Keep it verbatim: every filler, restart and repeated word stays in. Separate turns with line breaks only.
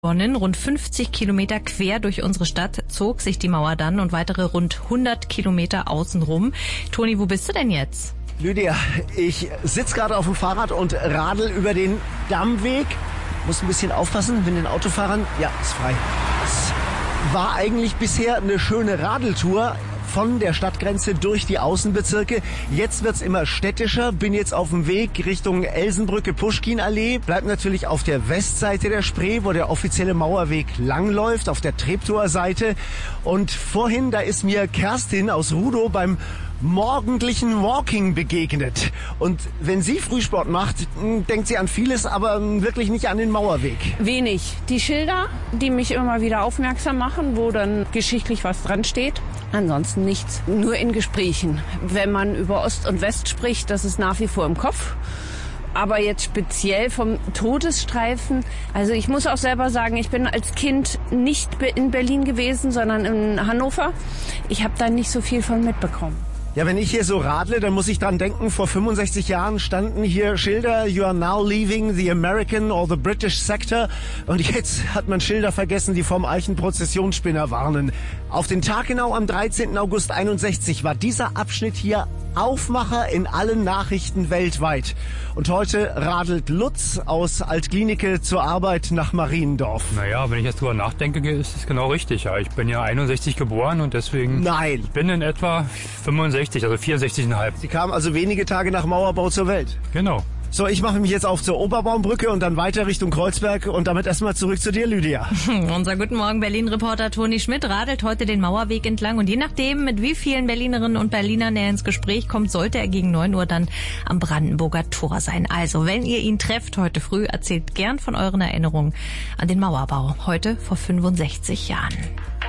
Rund fünfzig Kilometer quer durch unsere Stadt zog sich die Mauer dann und weitere rund hundert Kilometer außenrum. Toni, wo bist du denn jetzt?
Lydia, ich sitze gerade auf dem Fahrrad und radel über den Dammweg. Muss ein bisschen aufpassen mit den Autofahrern. Ja, ist frei. Es war eigentlich bisher eine schöne Radeltour von der Stadtgrenze durch die Außenbezirke. Jetzt wird's immer städtischer. Bin jetzt auf dem Weg Richtung Elsenbrücke, Puschkinallee. Bleib natürlich auf der Westseite der Spree, wo der offizielle Mauerweg langläuft, auf der Treptower Seite. Und vorhin, da ist mir Kerstin aus Rudow beim morgendlichen Walking begegnet. Und wenn sie Frühsport macht, denkt sie an vieles, aber wirklich nicht an den Mauerweg.
Wenig. Die Schilder, die mich immer wieder aufmerksam machen, wo dann geschichtlich was dran steht. Ansonsten nichts. Nur in Gesprächen. Wenn man über Ost und West spricht, das ist nach wie vor im Kopf. Aber jetzt speziell vom Todesstreifen, also ich muss auch selber sagen, ich bin als Kind nicht in Berlin gewesen, sondern in Hannover. Ich habe da nicht so viel von mitbekommen.
Ja, wenn ich hier so radle, dann muss ich dran denken, vor fünfundsechzig Jahren standen hier Schilder, you are now leaving the American or the British sector. Und jetzt hat man Schilder vergessen, die vom Eichenprozessionsspinner warnen. Auf den Tag genau am dreizehnten August einundsechzig war dieser Abschnitt hier Aufmacher in allen Nachrichten weltweit. Und heute radelt Lutz aus Altglienicke zur Arbeit nach Mariendorf.
Naja, wenn ich jetzt drüber nachdenke, ist es genau richtig. Ja, ich bin ja einundsechzig geboren und deswegen...
Nein.
Ich bin in etwa fünfundsechzig, also vierundsechzig Komma fünf.
Sie kamen also wenige Tage nach Mauerbau zur Welt.
Genau.
So, ich mache mich jetzt auf zur Oberbaumbrücke und dann weiter Richtung Kreuzberg und damit erstmal zurück zu dir, Lydia.
Unser Guten Morgen Berlin-Reporter Toni Schmidt radelt heute den Mauerweg entlang und je nachdem, mit wie vielen Berlinerinnen und Berlinern er ins Gespräch kommt, sollte er gegen neun Uhr dann am Brandenburger Tor sein. Also, wenn ihr ihn trefft heute früh, erzählt gern von euren Erinnerungen an den Mauerbau, heute vor fünfundsechzig Jahren.